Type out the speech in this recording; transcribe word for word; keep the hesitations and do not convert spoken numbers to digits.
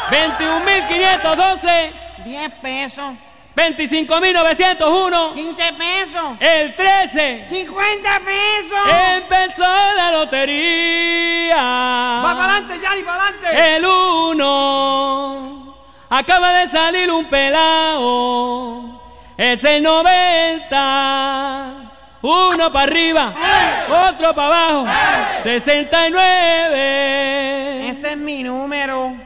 veintiún mil quinientos doce. diez pesos. veinticinco mil novecientos uno. quince pesos. El trece. cincuenta pesos. Empezó la lotería. Va para adelante, Yanni, para adelante. El uno. Acaba de salir un pelao. Es el noventa. Uno para arriba, ¡eh! Otro para abajo, ¡eh! sesenta y nueve. Este es mi número.